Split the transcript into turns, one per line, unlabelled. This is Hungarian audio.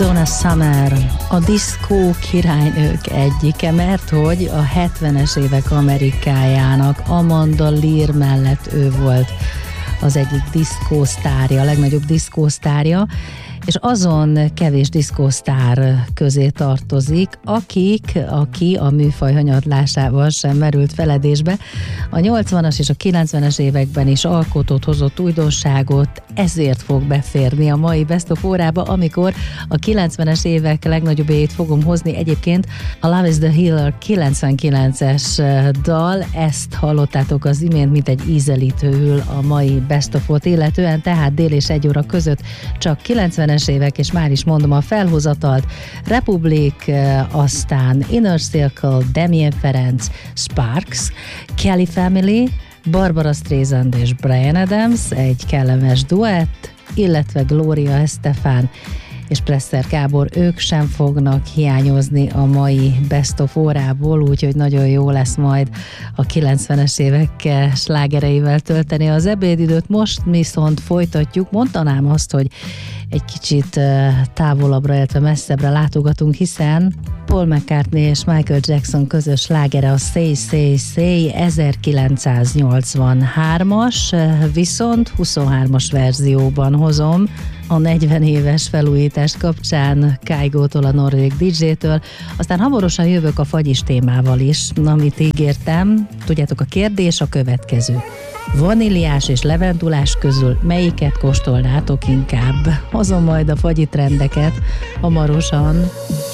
Donna Summer, a diszkó királynők egyike, mert hogy a 70-es évek Amerikájának Amanda Lear mellett ő volt az egyik diszkósztárja, a legnagyobb diszkósztárja, és azon kevés diszkósztár közé tartozik, aki a műfaj hanyatlásával sem merült feledésbe. A 80-as és a 90-es években is alkotót hozott újdonságot, ezért fog beférni a mai Best of órába, amikor a 90-es évek legnagyobb éjét fogom hozni. Egyébként a Love is the Healer 99-es dal, ezt hallottátok az imént, mint egy ízelítőül a mai Best of-ot illetően, tehát dél és 1 óra között csak 90-es évek, és már is mondom a felhozatalt: Republic, aztán Inner Circle, Damien Ferenc, Sparks, Kelly Family, Barbara Streisand és Bryan Adams, egy kellemes duett, illetve Gloria Estefan és Presser Gábor, ők sem fognak hiányozni a mai Best of órából, úgyhogy nagyon jó lesz majd a 90-es évek slágereivel tölteni az ebédidőt. Most viszont folytatjuk, mondanám azt, hogy egy kicsit távolabbra, illetve messzebbre látogatunk, hiszen Paul McCartney és Michael Jackson közös slágere a Say Say Say 1983-as, viszont 23-as verzióban hozom a 40 éves felújítás kapcsán Kygo-tól, a norvég DJ-től. Aztán hamarosan jövök a fagyis témával is, amit ígértem. Tudjátok, a kérdés a következő: vaníliás és levendulás közül melyiket kóstolnátok inkább? Hozom majd a fagyi trendeket hamarosan.